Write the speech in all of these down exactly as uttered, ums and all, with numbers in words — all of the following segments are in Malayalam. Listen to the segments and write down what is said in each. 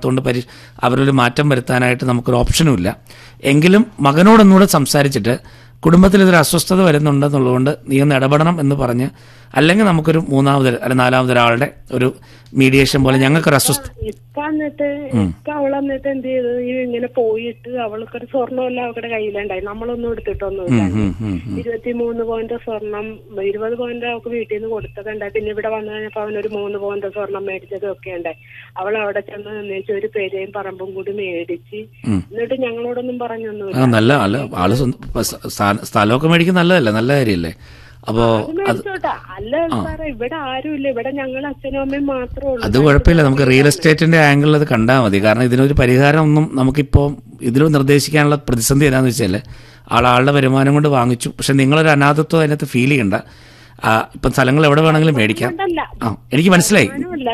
ഇല്ലാത്തതുകൊണ്ട് പരി അവരൊരു മാറ്റം വരുത്താനായിട്ട് നമുക്കൊരു ഓപ്ഷനും ഇല്ല. എങ്കിലും മകനോടൊന്നുകൂടെ സംസാരിച്ചിട്ട് കുടുംബത്തിൽ ഇതൊരു അസ്വസ്ഥത വരുന്നുണ്ടെന്നുള്ളതുകൊണ്ട് നീ ഒന്ന് ഇടപെടണം എന്ന് പറഞ്ഞ്, അല്ലെങ്കിൽ നമുക്കൊരു മൂന്നാമത് അല്ലെ നാലാമതൊരാളുടെ ഒരു മീഡിയേഷൻ പോലെ ഞങ്ങൾക്കൊരു അസ്വസ്ഥ. ഇപ്പൊ എന്നിട്ട് ഇപ്പൊ അവൾ എന്നിട്ട് എന്ത് ചെയ്തു, ഈ ഇങ്ങനെ പോയിട്ട് അവൾക്കൊരു സ്വർണ്ണമല്ല അവരുടെ കയ്യിലുണ്ടായി, നമ്മളൊന്നും എടുത്തിട്ടൊന്നുമില്ല. ഇരുപത്തിമൂന്ന് പോയിന്റ് സ്വർണം, ഇരുപത് പോയിന്റ് അവൾക്ക് വീട്ടിൽ നിന്ന് കൊടുത്തതുണ്ടായി. പിന്നെ ഇവിടെ വന്നു കഴിഞ്ഞപ്പോ അവനൊരു മൂന്ന് പോയിന്റ് സ്വർണം മേടിച്ചതും ഒക്കെ ഉണ്ടായി. അവൾ അവിടെ ചെന്ന് നിന്നേച്ച് ഒരു പേരയും പറമ്പും കൂടി മേടിച്ച്, എന്നിട്ട് ഞങ്ങളോടൊന്നും പറഞ്ഞൊന്നുമില്ല. നല്ല അല്ല ആള് സ്ഥലമൊക്കെ മേടിക്കുന്ന നല്ലതല്ലേ, നല്ല കാര്യമല്ലേ. അപ്പോ അല്ല സാറേ, ഇവിടെ ആരുമില്ല, ഇവിടെ ഞങ്ങൾ അച്ഛനും അമ്മയും മാത്രമേ ഉള്ളൂ. അത് കുഴപ്പമില്ല, നമുക്ക് റിയൽ എസ്റ്റേറ്റിന്റെ ആംഗിളിൽ അത് കണ്ടാൽ മതി. കാരണം ഇതിനൊരു പരിഹാരം ഒന്നും നമുക്കിപ്പോ ഇതിൽ നിർദ്ദേശിക്കാനുള്ള പ്രതിസന്ധി എന്നാന്ന് വെച്ചാൽ ആളാളുടെ വരുമാനം കൊണ്ട് വാങ്ങിച്ചു, പക്ഷെ നിങ്ങളൊരു അനാഥത്വം അതിനകത്ത് ഫീൽ ചെയ്യണ്ട. ഇപ്പം സ്ഥലങ്ങൾ എവിടെ വേണമെങ്കിലും മേടിക്കാം. ആ എനിക്ക് മനസ്സിലായി.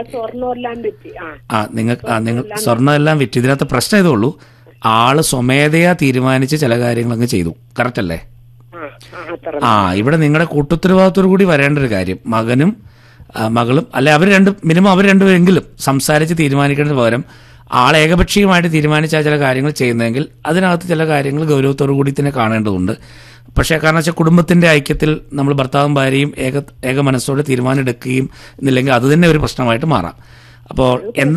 ആ നിങ്ങൾക്ക് നിങ്ങൾ സ്വർണ്ണം എല്ലാം വിറ്റ്, ഇതിനകത്ത് പ്രശ്നം ഇതേ ഉള്ളൂ, ആള് സ്വമേധയാ തീരുമാനിച്ച് ചില കാര്യങ്ങളങ്ങ് ചെയ്തു. കറക്റ്റ് അല്ലേ? ആ ഇവിടെ നിങ്ങളുടെ കൂട്ടുത്തരവാദിത്തോടു കൂടി വരേണ്ട ഒരു കാര്യം, മകനും മകളും അല്ലെ അവർ രണ്ട് മിനിമം അവർ രണ്ടുപേരെങ്കിലും സംസാരിച്ച് തീരുമാനിക്കേണ്ടത് പകരം ആൾ ഏകപക്ഷീയമായിട്ട് തീരുമാനിച്ചാൽ ചില കാര്യങ്ങൾ ചെയ്യുന്നതെങ്കിൽ അതിനകത്ത് ചില കാര്യങ്ങൾ ഗൗരവത്തോടു കൂടി തന്നെ കാണേണ്ടതുണ്ട്. പക്ഷേ കാരണം വെച്ചാൽ കുടുംബത്തിന്റെ ഐക്യത്തിൽ നമ്മൾ ഭർത്താവും ഭാര്യയും ഏക ഏക മനസ്സോടെ തീരുമാനം എടുക്കുകയും എന്നില്ലെങ്കിൽ അത് തന്നെ ഒരു പ്രശ്നമായിട്ട് മാറാം. അപ്പോൾ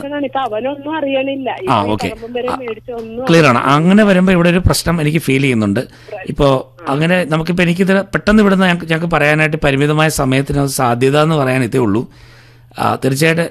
ആ ഓക്കെ ക്ലിയർ ആണ്. അങ്ങനെ വരുമ്പോൾ ഇവിടെ ഒരു പ്രശ്നം എനിക്ക് ഫീൽ ചെയ്യുന്നുണ്ട്. ഇപ്പോൾ അങ്ങനെ നമുക്കിപ്പോൾ എനിക്കിത് പെട്ടെന്ന് ഇവിടുന്ന് ഞങ്ങൾക്ക് പറയാനായിട്ട് പരിമിതമായ സമയത്തിന് സാധ്യത എന്ന് പറയാൻ ഇതേ ഉള്ളൂ. തീർച്ചയായിട്ടും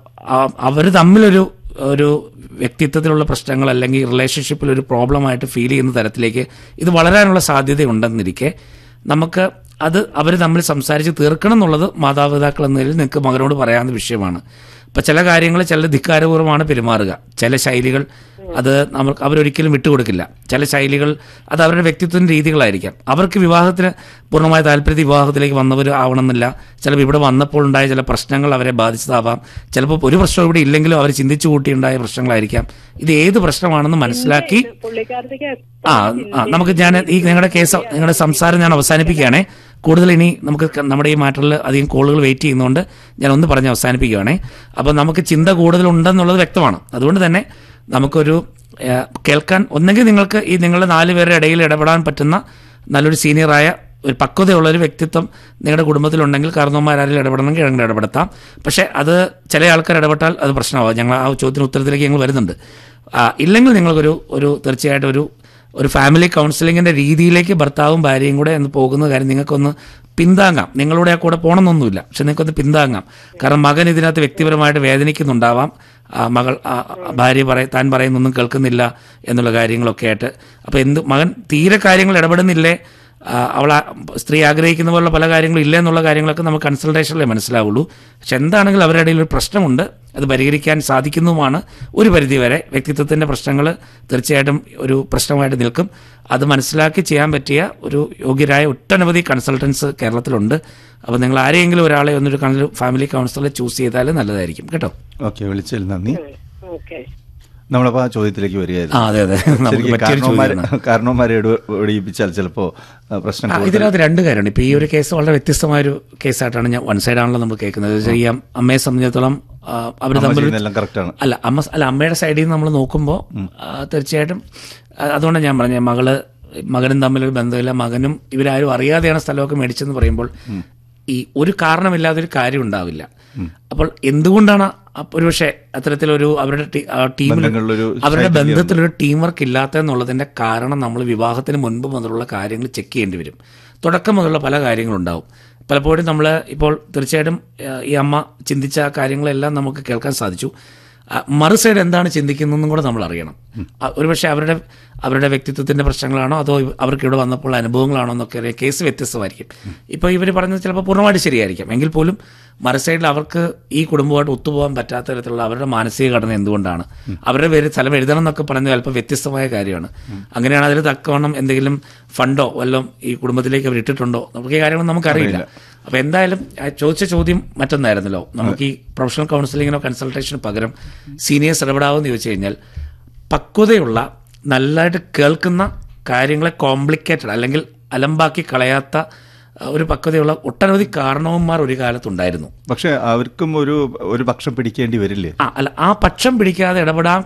അവർ തമ്മിലൊരു ഒരു വ്യക്തിത്വത്തിലുള്ള പ്രശ്നങ്ങൾ അല്ലെങ്കിൽ റിലേഷൻഷിപ്പിൽ ഒരു പ്രോബ്ലമായിട്ട് ഫീൽ ചെയ്യുന്ന തരത്തിലേക്ക് ഇത് വളരാനുള്ള സാധ്യതയുണ്ടെന്നിരിക്കെ നമുക്ക് അത് അവർ തമ്മിൽ സംസാരിച്ച് തീർക്കണം എന്നുള്ളത് മാതാപിതാക്കൾ എന്ന നിലയിൽ നിങ്ങൾക്ക് മകനോട് പറയാവുന്ന വിഷയമാണ്. ഇപ്പം ചില കാര്യങ്ങൾ ചില ധിക്കാരപൂർവ്വമാണ് പെരുമാറുക, ചില ശൈലികൾ അത് നമുക്ക് അവരൊരിക്കലും വിട്ടുകൊടുക്കില്ല. ചില ശൈലികൾ അത് അവരുടെ വ്യക്തിത്വത്തിൻ്റെ രീതികളായിരിക്കാം. അവർക്ക് വിവാഹത്തിന് പൂർണ്ണമായ താല്പര്യത്തിൽ വിവാഹത്തിലേക്ക് വന്നവർ ആവണമെന്നില്ല. ചിലപ്പോൾ ഇവിടെ വന്നപ്പോൾ ഉണ്ടായ ചില പ്രശ്നങ്ങൾ അവരെ ബാധിച്ചതാവാം. ചിലപ്പോൾ ഒരു പ്രശ്നം ഇവിടെ ഇല്ലെങ്കിലും അവർ ചിന്തിച്ചു കൂട്ടിയുണ്ടായ പ്രശ്നങ്ങളായിരിക്കാം. ഇത് ഏത് പ്രശ്നമാണെന്ന് മനസ്സിലാക്കി ആ ആ നമുക്ക് ഞാൻ ഈ നിങ്ങളുടെ കേസ് നിങ്ങളുടെ സംസാരം ഞാൻ അവസാനിപ്പിക്കുകയാണേ. കൂടുതൽ ഇനി നമുക്ക് നമ്മുടെ ഈ മാറ്ററിൽ അധികം കോളുകൾ വെയിറ്റ് ചെയ്യുന്നതുകൊണ്ട് ഞാൻ ഒന്ന് പറഞ്ഞ് അവസാനിപ്പിക്കുകയാണേ. അപ്പോൾ നമുക്ക് ചിന്ത കൂടുതലുണ്ടെന്നുള്ളത് വ്യക്തമാണ്. അതുകൊണ്ട് തന്നെ നമുക്കൊരു കേൾക്കാൻ ഒന്നെങ്കിൽ നിങ്ങൾക്ക് ഈ നിങ്ങളുടെ നാല് പേരുടെ ഇടയിൽ ഇടപെടാൻ പറ്റുന്ന നല്ലൊരു സീനിയറായ ഒരു പക്വതയുള്ളൊരു വ്യക്തിത്വം നിങ്ങളുടെ കുടുംബത്തിലുണ്ടെങ്കിൽ കാരണവന്മാരാരും ഇടപെടണമെങ്കിൽ ഞങ്ങൾ ഇടപെടുത്താം. പക്ഷേ അത് ചില ആൾക്കാർ ഇടപെട്ടാൽ അത് പ്രശ്നമാകും. ഞങ്ങൾ ആ ചോദ്യത്തിന് ഉത്തരത്തിലേക്ക് ഞങ്ങൾ വരുന്നുണ്ട്. ഇല്ലെങ്കിൽ നിങ്ങൾക്കൊരു ഒരു തീർച്ചയായിട്ടും ഒരു ഒരു ഫാമിലി കൗൺസിലിങ്ങിൻ്റെ രീതിയിലേക്ക് ഭർത്താവും ഭാര്യയും കൂടെ എന്ന് പോകുന്ന കാര്യം നിങ്ങൾക്കൊന്ന് പിന്താങ്ങാം. നിങ്ങളുടെ ആ കൂടെ പോകണമെന്നൊന്നുമില്ല, പക്ഷെ നിങ്ങൾക്കൊന്ന് പിന്താങ്ങാം. കാരണം മകൻ ഇതിനകത്ത് വ്യക്തിപരമായിട്ട് വേദനിക്കുന്നുണ്ടാവാം. മകൾ ഭാര്യ പറയ താൻ പറയുന്നൊന്നും കേൾക്കുന്നില്ല എന്നുള്ള കാര്യങ്ങളൊക്കെ ആയിട്ട്. അപ്പോൾ എന്ത് മകൻ തീരെ കാര്യങ്ങൾ ഇടപെടുന്നില്ലേ, അവൾ സ്ത്രീ ആഗ്രഹിക്കുന്ന പോലുള്ള പല കാര്യങ്ങളും ഇല്ല എന്നുള്ള കാര്യങ്ങളൊക്കെ നമുക്ക് കൺസൾട്ടേഷനിലേ മനസ്സിലാവുള്ളൂ. പക്ഷെ എന്താണെങ്കിലും അവരുടെ ഇടയിൽ ഒരു പ്രശ്നമുണ്ട്, അത് പരിഹരിക്കാൻ സാധിക്കുന്നതുമാണ്. ഒരു പരിധിവരെ വ്യക്തിത്വത്തിൻ്റെ പ്രശ്നങ്ങൾ തീർച്ചയായിട്ടും ഒരു പ്രശ്നമായിട്ട് നിൽക്കും. അത് മനസ്സിലാക്കി ചെയ്യാൻ പറ്റിയ ഒരു യോഗ്യരായ ഒട്ടനവധി കൺസൾട്ടൻസ് കേരളത്തിലുണ്ട്. അപ്പോൾ നിങ്ങൾ ആരെയെങ്കിലും ഒരാളെ ഒന്നൊരു ഫാമിലി കൗൺസിലറെ ചൂസ് ചെയ്താൽ നല്ലതായിരിക്കും കേട്ടോ. ഓക്കെ, വിളിച്ചതിൽ നന്ദി. നമ്മളപ്പോൾ ആ ചോദ്യത്തിലേക്ക് വരികയായിരുന്നു. കാരണവന്മാരെ ഒടിയിപ്പിച്ചാൽ ചിലപ്പോൾ പ്രശ്നം. ഇതിനകത്ത് രണ്ട് കാര്യമാണ്. ഇപ്പോൾ ഈ ഒരു കേസ് വളരെ വ്യത്യസ്തമായൊരു കേസായിട്ടാണ് ഞാൻ വൺ സൈഡാണല്ലോ നമ്മൾ കേൾക്കുന്നത്. ഈ അമ്മയെ സംബന്ധിച്ചിടത്തോളം അവർ തമ്മിൽ അല്ല അമ്മ അല്ല അമ്മയുടെ സൈഡിൽ നിന്ന് നമ്മൾ നോക്കുമ്പോൾ തീർച്ചയായിട്ടും അതുകൊണ്ടാണ് ഞാൻ പറഞ്ഞത് മകള് മകനും തമ്മിലൊരു ബന്ധമില്ല, മകനും ഇവരാരും അറിയാതെയാണ് സ്ഥലമൊക്കെ മേടിച്ചെന്ന് പറയുമ്പോൾ ഈ ഒരു കാരണമില്ലാതൊരു കാര്യം ഉണ്ടാവില്ല. അപ്പോൾ എന്തുകൊണ്ടാണ് ഒരുപക്ഷെ അത്തരത്തിലൊരു അവരുടെ ടീമിൽ അവരുടെ ബന്ധത്തിലൊരു ടീം വർക്ക് ഇല്ലാത്തതെന്നുള്ളതിൻ്റെ കാരണം നമ്മൾ വിവാഹത്തിന് മുൻപ് മുതലുള്ള കാര്യങ്ങൾ ചെക്ക് ചെയ്യേണ്ടി വരും. തുടക്കം മുതലുള്ള പല കാര്യങ്ങളുണ്ടാവും. പലപ്പോഴും നമ്മൾ ഇപ്പോൾ തീർച്ചയായിട്ടും ഈ അമ്മ ചിന്തിച്ച കാര്യങ്ങളെല്ലാം നമുക്ക് കേൾക്കാൻ സാധിച്ചു. മറു സൈഡ് എന്താണ് ചിന്തിക്കുന്നതെന്നും കൂടെ നമ്മൾ അറിയണം. ഒരുപക്ഷെ അവരുടെ അവരുടെ വ്യക്തിത്വത്തിൻ്റെ പ്രശ്നങ്ങളാണോ അതോ അവർക്ക് ഇവിടെ വന്നപ്പോൾ അനുഭവങ്ങളാണോ എന്നൊക്കെ അറിയാം. കേസ് വ്യത്യസ്തമായിരിക്കും. ഇപ്പോൾ ഇവർ പറഞ്ഞത് ചിലപ്പോൾ പൂർണ്ണമായിട്ട് ശരിയായിരിക്കാം, എങ്കിൽ പോലും മറു സൈഡിൽ അവർക്ക് ഈ കുടുംബമായിട്ട് ഒത്തുപോകാൻ പറ്റാത്ത തരത്തിലുള്ള അവരുടെ മാനസിക ഘടന എന്തുകൊണ്ടാണ്, അവരുടെ പേര് സ്ഥലം എഴുതണം എന്നൊക്കെ പറയുന്നത് ചിലപ്പോൾ വ്യത്യസ്തമായ കാര്യമാണ്. അങ്ങനെയാണ് അതിൽ തക്കവണ്ണം എന്തെങ്കിലും ഫണ്ടോ വല്ലതും ഈ കുടുംബത്തിലേക്ക് അവർ ഇട്ടിട്ടുണ്ടോ നമുക്ക് ഈ കാര്യങ്ങൾ നമുക്കറിയില്ല. അപ്പോൾ എന്തായാലും ചോദിച്ച ചോദ്യം മറ്റൊന്നായിരുന്നല്ലോ. നമുക്ക് ഈ പ്രൊഫഷണൽ കൗൺസിലിങ്ങിനോ കൺസൾട്ടേഷനോ പകരം സീനിയേഴ്സ് ഇടപെടാമെന്ന് ചോദിച്ചു കഴിഞ്ഞാൽ പക്വതയുള്ള നല്ലതായിട്ട് കേൾക്കുന്ന കാര്യങ്ങളെ കോംപ്ലിക്കേറ്റഡ് അല്ലെങ്കിൽ അലമ്പാക്കി കളയാത്ത ഒരു പക്വതയുള്ള ഒട്ടനവധി കാരണവന്മാർ ഒരു കാലത്തുണ്ടായിരുന്നു. പക്ഷെ അവർക്കും ഒരു ഒരു പക്ഷം പിടിക്കേണ്ടി വരില്ലേ? ആ അല്ല ആ പക്ഷം പിടിക്കാതെ ഇടപെടാൻ